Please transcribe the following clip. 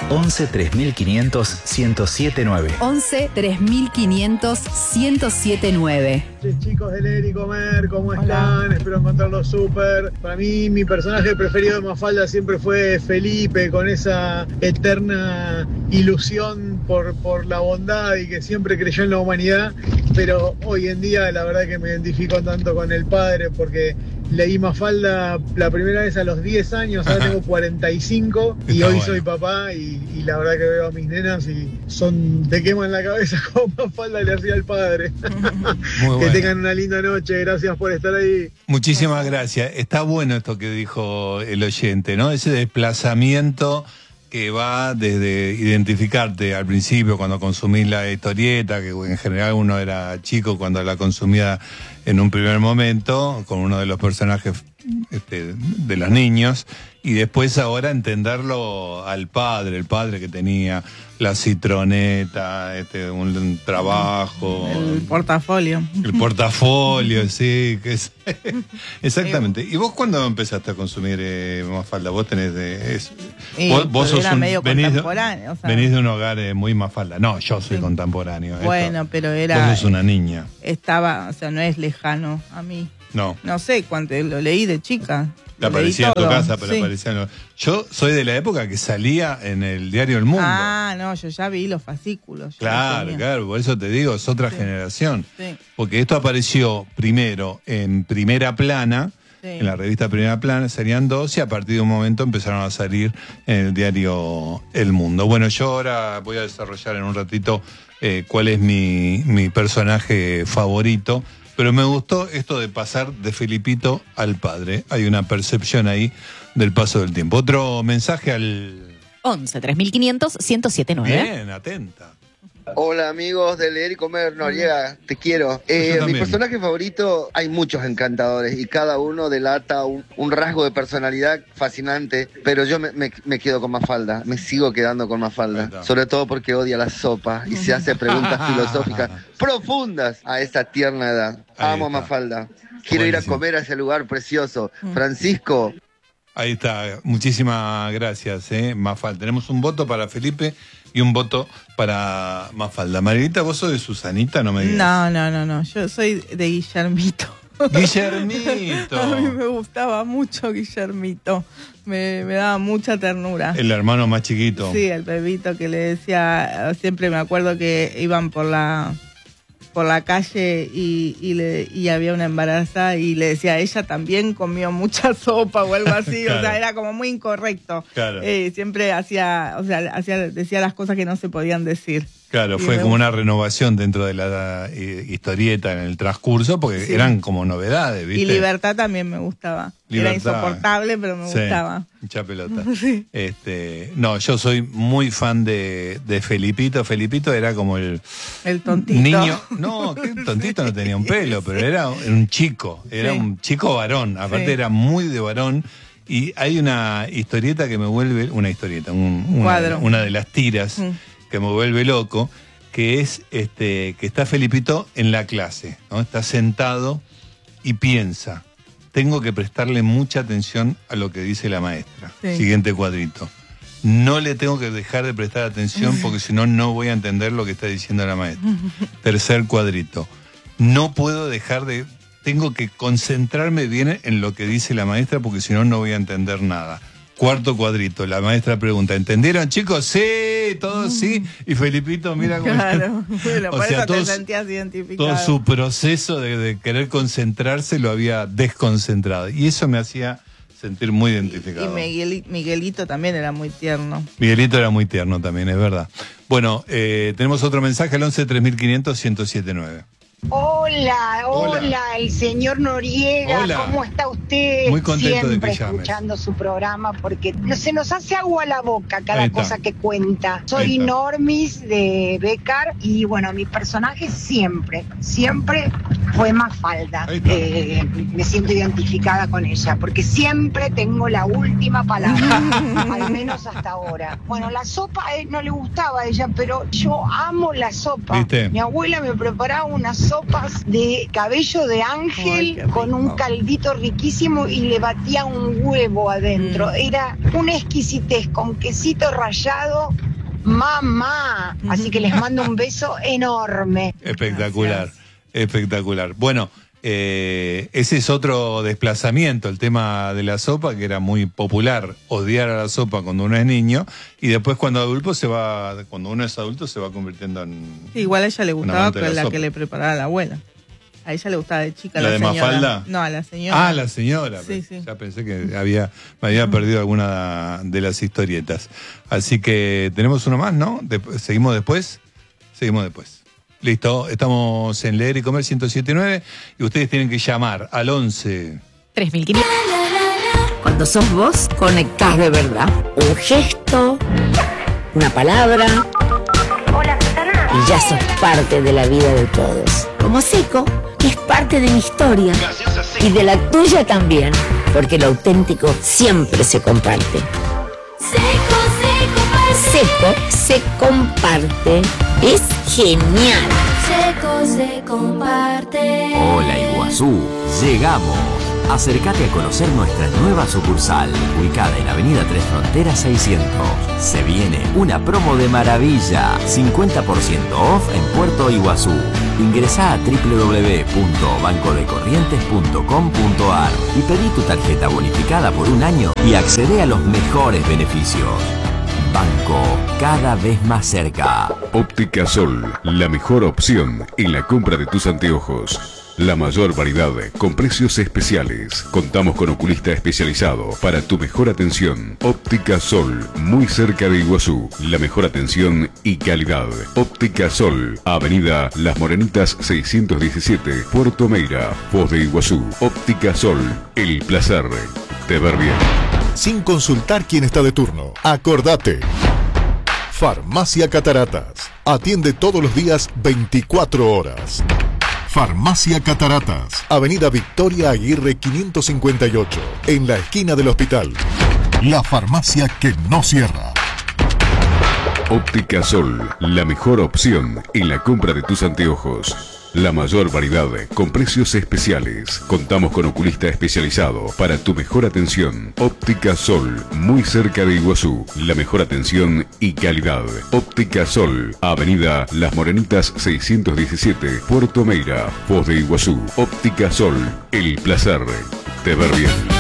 11 3500 1079. 11 3500 1079. Chicos de Leer y Comer, ¿cómo están? Espero encontrarlos súper. Para mí, mi personaje preferido de Mafalda siempre fue Felipe, con esa eterna ilusión por la bondad y que siempre creyó en la humanidad. Pero hoy en día, la verdad que me identifico tanto con el padre, porque leí Mafalda la primera vez a los 10 años, ahora tengo 45 y hoy soy papá y la verdad que veo a mis nenas y te queman la cabeza como Mafalda le hacía al padre. Muy bueno. Que tengan una linda noche, gracias por estar ahí. Muchísimas gracias. Está bueno esto que dijo el oyente, ¿no? Ese desplazamiento que va desde identificarte al principio cuando consumís la historieta, que en general uno era chico cuando la consumía en un primer momento, con uno de los personajes de los niños, y después ahora entenderlo al padre, el padre que tenía la citroneta, un trabajo. El portafolio. El portafolio, sí. Exactamente. ¿Y vos cuándo empezaste a consumir Mafalda? Vos tenés vos sos medio contemporáneo. Venís de un hogar muy Mafalda. No, yo soy contemporáneo. Bueno, pero era... Vos sos una niña. Estaba, o sea, no es lejano a mí. No. No sé cuánto, lo leí de chica. Te aparecía en tu casa, pero aparecía. Yo soy de la época que salía en el diario El Mundo. Ah, no, yo ya vi los fascículos. Claro, por eso te digo, es otra generación. Sí. Porque esto apareció primero en Primera Plana, en la revista Primera Plana, serían 2, y a partir de un momento empezaron a salir en el diario El Mundo. Bueno, yo ahora voy a desarrollar en un ratito cuál es mi personaje favorito. Pero me gustó esto de pasar de Felipito al padre. Hay una percepción ahí del paso del tiempo. Otro mensaje al... 11 3500 1079. Bien, atenta. Hola amigos de Leer y Comer, Noriega, te quiero. Mi personaje favorito, hay muchos encantadores y cada uno delata un rasgo de personalidad fascinante, pero yo me quedo con Mafalda, me sigo quedando con Mafalda, sobre todo porque odia la sopa y se hace preguntas filosóficas profundas a esa tierna edad. Amo a Mafalda, quiero ir a comer a ese lugar precioso. Francisco. Ahí está, muchísimas gracias, Mafalda. Tenemos un voto para Felipe y un voto para Mafalda. Marilita, ¿vos sos de Susanita? No me digas. No, yo soy de Guillermito. Guillermito. A mí me gustaba mucho Guillermito, me daba mucha ternura. El hermano más chiquito. Sí, el bebito que le decía, siempre me acuerdo que iban por la calle y había una embarazada y le decía, ella también comió mucha sopa o algo así. Claro. O sea, era como muy incorrecto. Claro. Siempre decía las cosas que no se podían decir. Claro, fue como una renovación dentro de la historieta en el transcurso, porque eran como novedades, ¿viste? Y Libertad también me gustaba. Libertad. Era insoportable, pero me gustaba. Mucha pelota. Sí. No, yo soy muy fan de Felipito. Felipito era como el tontito. Niño. No, que tontito no tenía un pelo, pero era un chico. Era un chico varón. Aparte era muy de varón. Y hay una historieta que me vuelve... Una historieta, una de las tiras... que me vuelve loco, que es que está Felipito en la clase, ¿no? Está sentado y piensa, tengo que prestarle mucha atención a lo que dice la maestra. Siguiente cuadrito. No le tengo que dejar de prestar atención porque si no, no voy a entender lo que está diciendo la maestra. Tercer cuadrito. No puedo tengo que concentrarme bien en lo que dice la maestra porque si no, no voy a entender nada. Cuarto cuadrito, la maestra pregunta, ¿entendieron, chicos? Sí, todos sí. Y Felipito mira cómo... Claro, bueno, por eso te sentías identificado. Todo su proceso de querer concentrarse lo había desconcentrado. Y eso me hacía sentir muy identificado. Y Miguelito también era muy tierno. Miguelito era muy tierno también, es verdad. Bueno, tenemos otro mensaje al 11 3500 1079. Hola, el señor Noriega, hola. ¿Cómo está usted? Muy contento siempre de que llames. Escuchando su programa porque se nos hace agua a la boca cada cosa que cuenta. Soy Normis de Becar y bueno, mi personaje siempre fue Mafalda. Me siento identificada con ella, porque siempre tengo la última palabra, al menos hasta ahora. Bueno, la sopa no le gustaba a ella, pero yo amo la sopa. ¿Viste? Mi abuela me preparaba unas sopas de cabello de ángel con un caldito riquísimo y le batía un huevo adentro. Era una exquisitez con quesito rallado. Mamá, así que les mando un beso enorme. Espectacular. Gracias. Espectacular. Bueno, ese es otro desplazamiento, el tema de la sopa, que era muy popular, odiar a la sopa cuando uno es niño, y después cuando uno es adulto se va convirtiendo en... Sí, igual a ella le gustaba con la que le preparaba la abuela. A ella le gustaba de chica ¿La de señora. Mafalda? No, a la señora. Ah, la señora. Sí, sí. Ya pensé que me había perdido alguna de las historietas. Así que tenemos uno más, ¿no? ¿Seguimos después? Seguimos después. Listo, estamos en Leer y Comer 107.9 y ustedes tienen que llamar al 11 3500. Cuando sos vos, conectás de verdad. Un gesto, una palabra, y ya sos parte de la vida de todos. Como Seco, que es parte de mi historia y de la tuya también, porque lo auténtico siempre se comparte. Seco se comparte. Es genial. Seco se comparte. Hola Iguazú, llegamos. Acércate a conocer nuestra nueva sucursal, ubicada en Avenida Tres Fronteras 600. Se viene una promo de maravilla, 50% off en Puerto Iguazú. Ingresá a www.bancodecorrientes.com.ar y pedí tu tarjeta bonificada por un año y accede a los mejores beneficios. Banco, cada vez más cerca. Óptica Sol, la mejor opción en la compra de tus anteojos. La mayor variedad con precios especiales. Contamos con oculista especializado para tu mejor atención. Óptica Sol, muy cerca de Iguazú. La mejor atención y calidad. Óptica Sol, Avenida Las Morenitas 617, Puerto Meira, Foz de Iguazú. Óptica Sol, el placer de ver bien. Sin consultar quién está de turno. Acordate. Farmacia Cataratas. Atiende todos los días 24 horas. Farmacia Cataratas. Avenida Victoria Aguirre 558. En la esquina del hospital. La farmacia que no cierra. Óptica Sol, la mejor opción en la compra de tus anteojos. La mayor variedad con precios especiales. Contamos con oculista especializado para tu mejor atención. Óptica Sol, muy cerca de Iguazú. La mejor atención y calidad. Óptica Sol, Avenida Las Morenitas 617, Puerto Meira, Foz de Iguazú. Óptica Sol, el placer de ver bien.